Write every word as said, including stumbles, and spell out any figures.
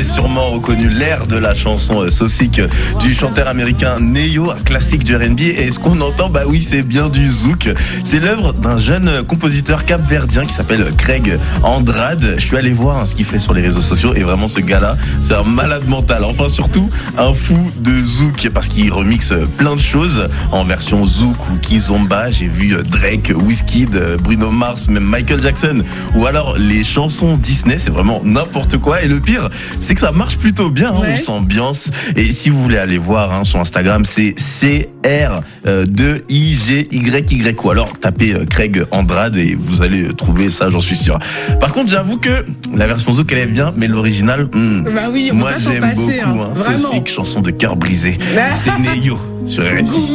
avez sûrement reconnu l'air de la chanson So Sick du chanteur américain Neo, un classique du R and B. Et ce qu'on entend, bah oui, c'est bien du zouk. C'est l'œuvre d'un jeune compositeur capverdien qui s'appelle Craig Andrade. Je suis allé voir hein, ce qu'il fait sur les réseaux sociaux et vraiment ce gars-là, c'est un malade mental. Enfin surtout un fou de zouk parce qu'il remixe plein de choses en version zouk ou kizomba. J'ai vu Drake, Wizkid, Bruno Mars, même Michael Jackson ou alors les chansons Disney. C'est vraiment n'importe quoi. Et le pire, c'est que ça marche plutôt bien. Hein, ouais. On s'ambiance. Et si vous voulez aller voir hein, sur Instagram, c'est C R deux I G Y Y ou alors tapez Craig Andrade et vous allez trouver ça, j'en suis sûr. Par contre, j'avoue que la version zouk elle est bien, mais l'original, hmm, bah oui, on moi peut pas j'aime s'en passer, beaucoup. hein, Hein, So Sick, chanson de cœur brisé. C'est Neo sur R F I.